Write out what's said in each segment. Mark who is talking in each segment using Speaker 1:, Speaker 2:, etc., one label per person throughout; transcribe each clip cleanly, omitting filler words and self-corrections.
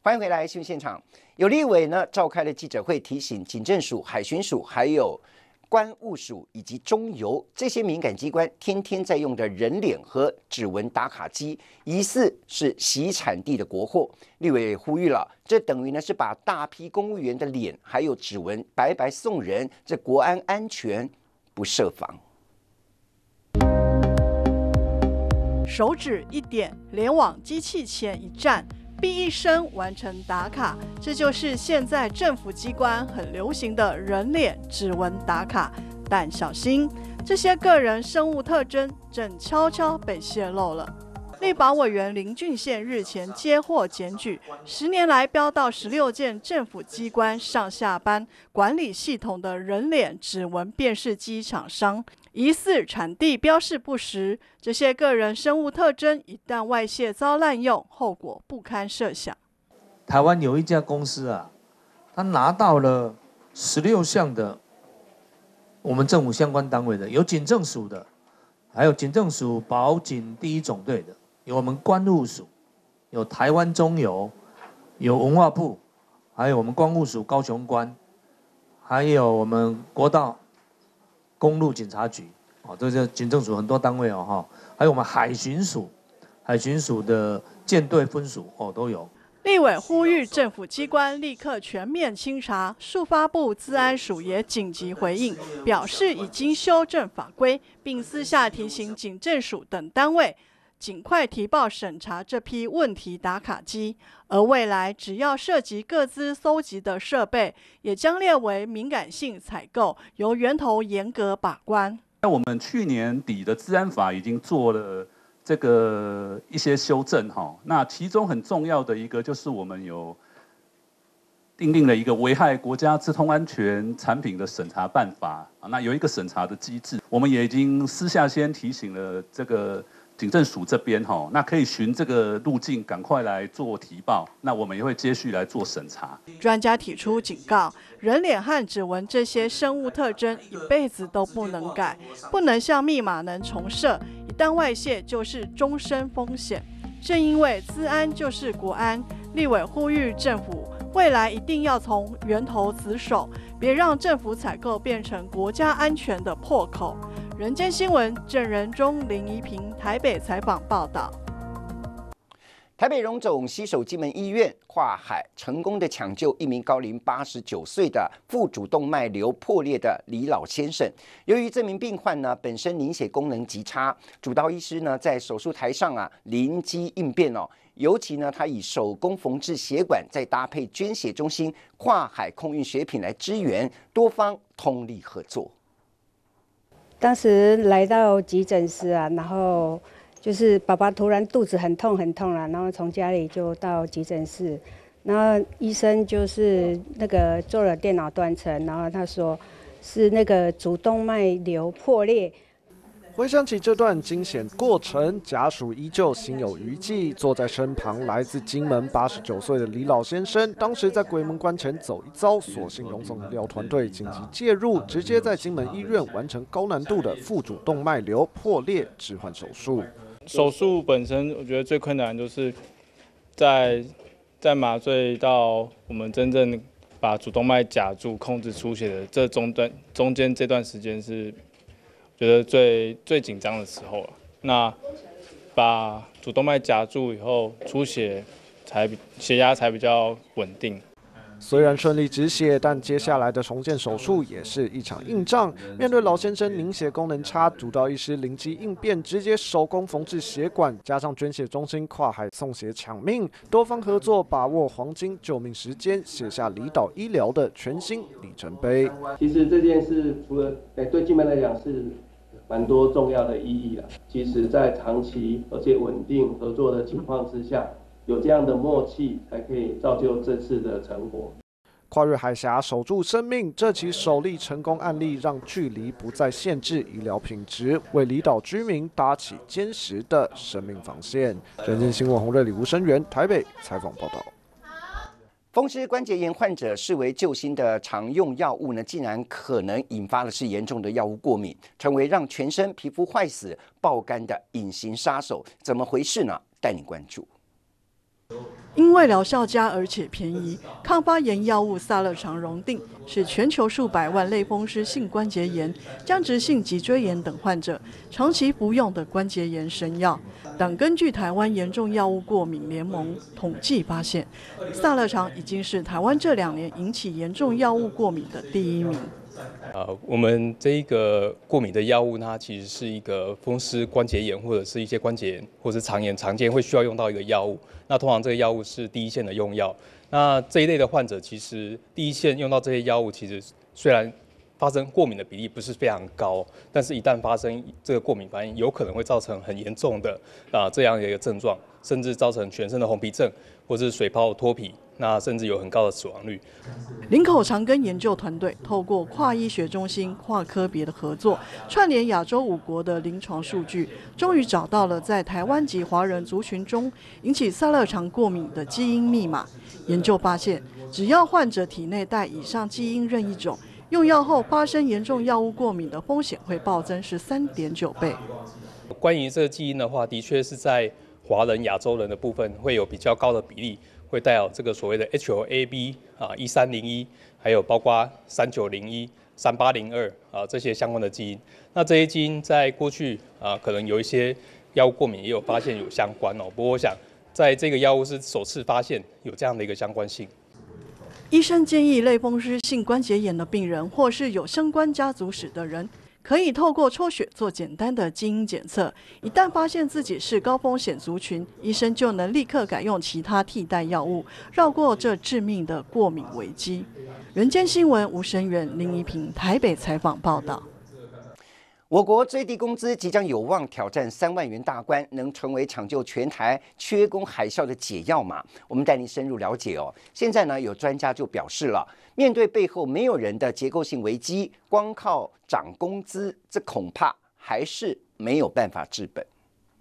Speaker 1: 欢迎回来新闻现场。有立委呢召开了记者会，提醒警政署、海巡署还有关务署以及中油这些敏感机关天天在用的人脸和指纹打卡机，疑似是洗产地的国货。立委呼吁了，这等于呢是把大批公务员的脸还有指纹白白送人，这国安安全不设防。
Speaker 2: 手指一点，连往机器前一站，哔一声完成打卡，这就是现在政府机关很流行的人脸指纹打卡。但小心，这些个人生物特征正悄悄被泄露了。立法委员林俊宪日前接获检举，10年来飙到16件政府机关上下班管理系统的人脸指纹辨识机厂商，疑似产地标示不实，这些个人生物特征一旦外泄遭滥用，后果不堪设想。
Speaker 3: 台湾有一家公司啊，他拿到了16项的我们政府相关单位的，有警政署的，还有警政署保警第1总队的，有我们关务署，有台湾中油，有文化部，还有我们关务署高雄关，还有我们国道公路警察局，这是警政署很多单位还有我们海巡署的舰队分署都有。
Speaker 2: 立委呼吁政府机关立刻全面清查，数发部资安署也紧急回应，表示已经修正法规，并私下提醒警政署等单位尽快提报审查这批问题打卡机，而未来只要涉及个资搜集的设备，也将列为敏感性采购，由源头严格把关。
Speaker 4: 我们去年底的治安法已经做了这个一些修正那其中很重要的一个就是我们有订定了一个危害国家资通安全产品的审查办法那有一个审查的机制，我们也已经私下先提醒了这个警政署这边那可以循这个路径赶快来做提报，那我们也会接续来做审查。
Speaker 2: 专家提出警告，人脸和指纹这些生物特征一辈子都不能改，不能像密码能重设，一旦外泄就是终身风险。正因为资安就是国安，立委呼吁政府未来一定要从源头死守，别让政府采购变成国家安全的破口。人间新闻郑仁忠、林怡平台北采访报道。
Speaker 1: 台北荣总携手金门医院跨海成功的抢救一名高龄89岁的腹主动脉瘤破裂的李老先生。由于这名病患呢本身凝血功能极差，主刀医师呢在手术台上临机应变尤其呢他以手工缝制血管，再搭配捐血中心跨海空运血品来支援，多方通力合作。
Speaker 5: 当时来到急诊室然后就是爸爸突然肚子很痛然后从家里就到急诊室，然后医生就是那个做了电脑断层，然后他说是那个主动脉瘤破裂。
Speaker 6: 回想起这段惊险过程，家属依旧心有余悸。坐在身旁来自金门89岁的李老先生，当时在鬼门关前走一遭，所幸荣总医疗团队紧急介入，直接在金门医院完成高难度的腹主动脉瘤破裂置换手术。
Speaker 7: 手术本身，我觉得最困难就是在麻醉到我们真正把主动脉夹住、控制出血的这中间这段时间是觉得最紧张的时候了。那把主动脉夹住以后，出血血压才比较稳定。
Speaker 6: 虽然顺利止血，但接下来的重建手术也是一场硬仗。面对老先生凝血功能差，主刀医师灵机应变，直接手工缝制血管，加上捐血中心跨海送血抢命，多方合作，把握黄金救命时间，写下离岛医疗的全新里程碑。
Speaker 8: 其实这件事除了对金门来讲是蛮多重要的意义了。其实，在长期而且稳定合作的情况之下，有这样的默契，才可以造就这次的成果。
Speaker 6: 跨越海峡守住生命，这起首例成功案例让距离不再限制医疗品质，为离岛居民搭起坚实的生命防线。人间新闻洪瑞礼、吴声源台北采访报道。
Speaker 1: 风湿关节炎患者视为救星的常用药物呢，竟然可能引发的是严重的药物过敏，成为让全身皮肤坏死、爆肝的隐形杀手。怎么回事呢？带你关注。
Speaker 2: 因为疗效佳而且便宜，抗发炎药物萨乐肠荣定是全球数百万类风湿性关节炎、僵直性脊椎炎等患者长期服用的关节炎神药。但根据台湾严重药物过敏联盟统计发现，萨乐肠已经是台湾这2年引起严重药物过敏的第1名。
Speaker 9: 我们这一个过敏的药物，它其实是一个风湿关节炎或者是一些关节炎或者是肠炎常见会需要用到一个药物。那通常这个药物是第一线的用药。那这一类的患者，其实第一线用到这些药物，其实虽然发生过敏的比例不是非常高，但是一旦发生这个过敏反应，有可能会造成很严重的这样的一个症状，甚至造成全身的红皮症或是水泡脱皮。那甚至有很高的死亡率。
Speaker 2: 林口长庚研究团队透过跨医学中心、跨科别的合作，串联亚洲5国的临床数据，终于找到了在台湾及华人族群中引起萨乐肠过敏的基因密码。研究发现，只要患者体内带以上基因任意种，用药后发生严重药物过敏的风险会暴增13.9倍。
Speaker 9: 关于这个基因的话，的确是在华人、亚洲人的部分会有比较高的比例。会带有这个所谓的 HLA-B 1301，还有包括3901、3802这些相关的基因。那这些基因在过去可能有一些药物过敏也有发现有相关哦。不过我想在这个药物是首次发现有这样的一个相关性。
Speaker 2: 医生建议类风湿性关节炎的病人或是有相关家族史的人，可以透过抽血做简单的基因检测，一旦发现自己是高风险族群，医生就能立刻改用其他替代药物，绕过这致命的过敏危机。人间新闻吴声远、林怡平台北采访报道。
Speaker 1: 我国最低工资即将有望挑战3万元大关，能成为抢救全台缺工海啸的解药吗？我们带您深入了解哦。现在呢，有专家就表示了，面对背后没有人的结构性危机，光靠涨工资，这恐怕还是没有办法治本。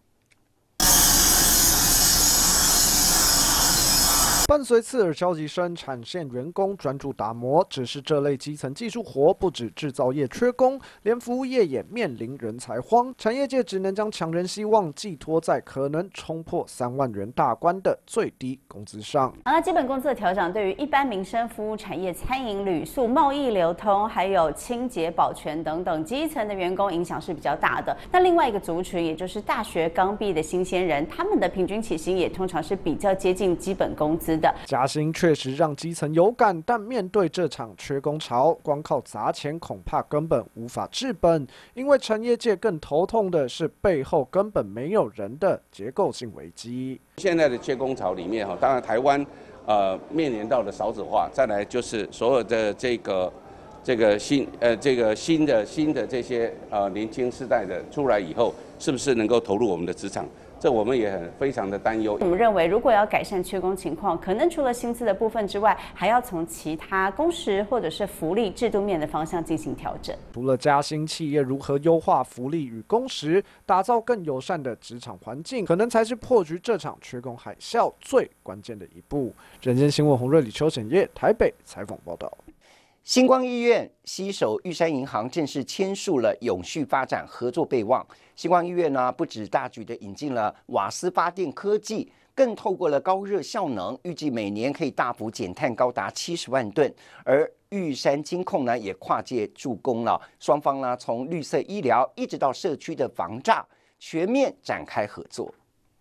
Speaker 6: 伴随刺耳消息声，产线员工专注打磨。只是这类基层技术活，不止制造业缺工，连服务业也面临人才荒。产业界只能将抢人希望寄托在可能冲破3万元大关的最低工资上。
Speaker 10: 那基本工资的调整，对于一般民生服务产业、餐饮、旅宿、贸易流通，还有清洁、保全等等基层的员工影响是比较大的。那另外一个族群，也就是大学刚毕业的新鲜人，他们的平均起薪也通常是比较接近基本工资的。
Speaker 6: 加薪确实让基层有感，但面对这场缺工潮，光靠砸钱恐怕根本无法治本。因为产业界更头痛的是背后根本没有人的结构性危机。
Speaker 11: 现在的缺工潮里面当然台湾面临到的少子化，再来就是所有的这个新的这些年轻世代的出来以后，是不是能够投入我们的职场？这我们也非常的担忧。
Speaker 10: 我们认为，如果要改善缺工情况，可能除了薪资的部分之外，还要从其他工时或者是福利制度面的方向进行调整。
Speaker 6: 除了加薪，企业如何优化福利与工时，打造更友善的职场环境，可能才是破局这场缺工海啸最关键的一步。人间新闻洪瑞、李秋显业台北采访报道。
Speaker 1: 星光医院携手玉山银行正式签署了永续发展合作备忘。星光医院呢，不止大举的引进了瓦斯发电科技，更透过了高热效能，预计每年可以大幅减碳高达70万吨。而玉山金控呢，也跨界助攻了，双方呢从绿色医疗一直到社区的防诈，全面展开合作。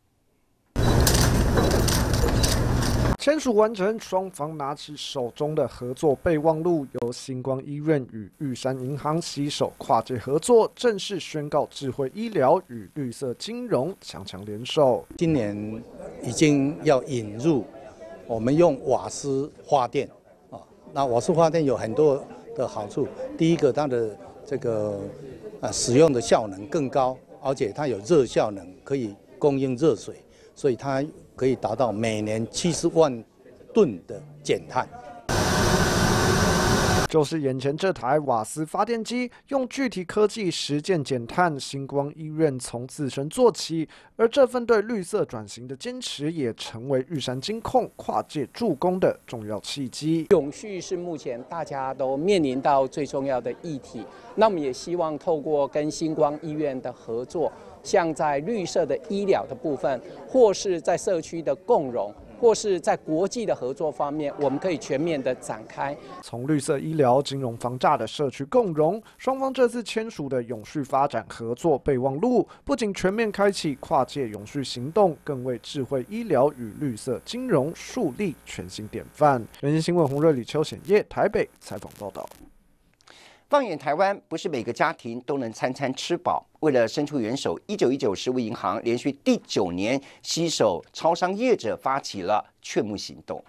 Speaker 6: 签署完成，双方拿起手中的合作备忘录，由星光医院与玉山银行携手跨界合作，正式宣告智慧医疗与绿色金融强强联手。
Speaker 12: 今年已经要引入我们用瓦斯发电啊，那瓦斯发电有很多的好处，第一个它的这个使用的效能更高，而且它有热效能，可以供应热水，所以它可以达到每年70万吨的减碳。
Speaker 6: 就是眼前这台瓦斯发电机，用具体科技实践减碳。星光医院从自身做起，而这份对绿色转型的坚持，也成为玉山金控跨界助攻的重要契机。
Speaker 13: 永续是目前大家都面临到最重要的议题，那我们也希望透过跟星光医院的合作，像在绿色的医疗的部分，或是在社区的共融， 或是在国际的合作方面，我们可以全面的展开。
Speaker 6: 从绿色医疗、金融、防诈的社区共融，双方这次签署的永续发展合作备忘录，不仅全面开启跨界永续行动，更为智慧医疗与绿色金融树立全新典范。原新新闻洪瑞里、邱显业台北采访报道。
Speaker 1: 放眼台湾，不是每个家庭都能餐餐吃饱。为了伸出援手，1919食物银行连续第9年携手超商业者发起了劝募行动。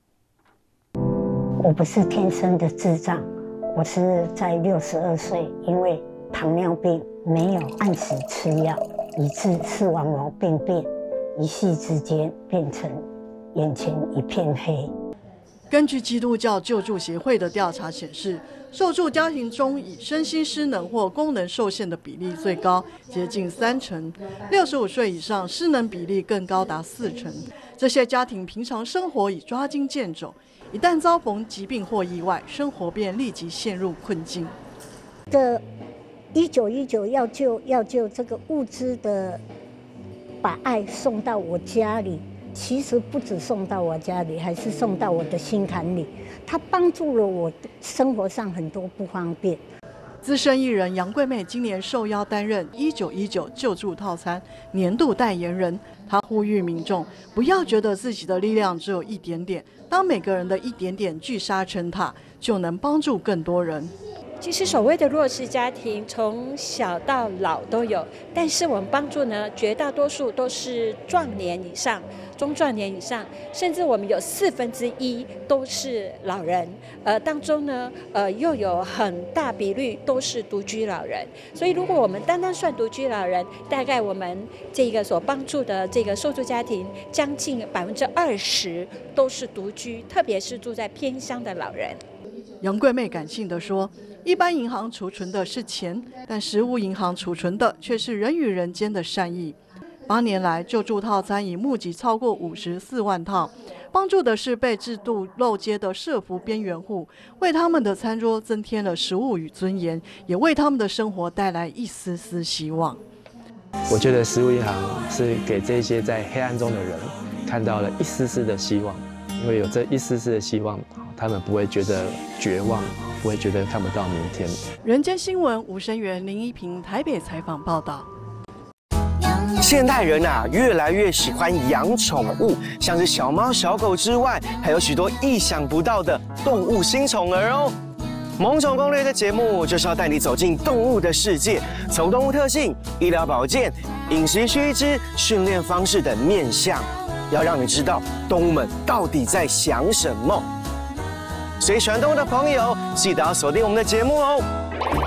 Speaker 14: 我不是天生的智障，我是在62岁，因为糖尿病没有按时吃药，以致视网膜病变，一夕之间变成眼前一片黑。
Speaker 2: 根据基督教救助协会的调查显示，受助家庭中以身心失能或功能受限的比例最高，接近30%；65岁以上失能比例更高达40%。这些家庭平常生活已抓襟见肘，一旦遭逢疾病或意外，生活便立即陷入困境。
Speaker 14: 1919要救这个物资的，把爱送到我家里。其实不止送到我家里，还是送到我的心坎里。它帮助了我生活上很多不方便。
Speaker 2: 资深艺人杨贵妹今年受邀担任1919救助套餐年度代言人，她呼吁民众不要觉得自己的力量只有一点点，当每个人的一点点聚沙成塔，就能帮助更多人。
Speaker 15: 其实所谓的弱势家庭，从小到老都有，但是我们帮助呢，绝大多数都是壮年以上、中壮年以上，甚至我们有1/4都是老人，当中呢，又有很大比率都是独居老人。所以，如果我们单单算独居老人，大概我们这个所帮助的这个受助家庭，将近20%都是独居，特别是住在偏乡的老人。
Speaker 2: 杨贵妹感性地说，一般银行储存的是钱，但食物银行储存的却是人与人间的善意。8年来，救助套餐已募集超过54万套，帮助的是被制度漏接的社福边缘户，为他们的餐桌增添了食物与尊严，也为他们的生活带来一丝丝希望。
Speaker 16: 我觉得食物银行是给这些在黑暗中的人看到了一丝丝的希望，因为有这一丝丝的希望，他们不会觉得绝望，不会觉得看不到明天。
Speaker 2: 人间新闻吴声源、林一平台北采访报道。
Speaker 17: 现代人越来越喜欢养宠物，像是小猫小狗之外，还有许多意想不到的动物新宠儿哦。萌宠攻略的节目就是要带你走进动物的世界，从动物特性、医疗保健、饮食须知、训练方式等面向，要让你知道动物们到底在想什么。所以喜欢动物的朋友，记得要锁定我们的节目哦。